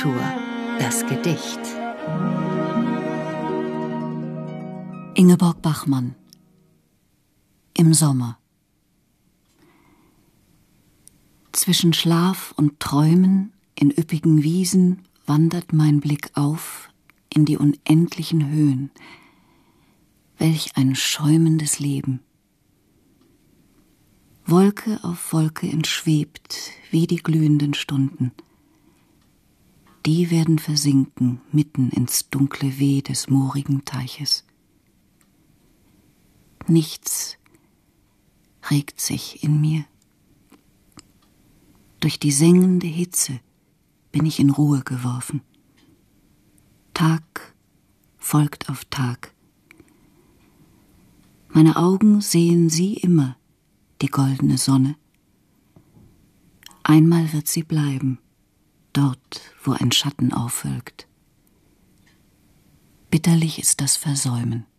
Das Gedicht. Ingeborg Bachmann. Im Sommer. Zwischen Schlaf und Träumen in üppigen Wiesen wandert mein Blick auf in die unendlichen Höhen. Welch ein schäumendes Leben. Wolke auf Wolke entschwebt wie die glühenden Stunden. Die werden versinken mitten ins dunkle Weh des moorigen Teiches. Nichts regt sich in mir. Durch die sengende Hitze bin ich in Ruhe geworfen. Tag folgt auf Tag. Meine Augen sehen sie immer, die goldene Sonne. Einmal wird sie bleiben, dort, wo ein Schatten aufwölkt. Bitterlich ist das Versäumen.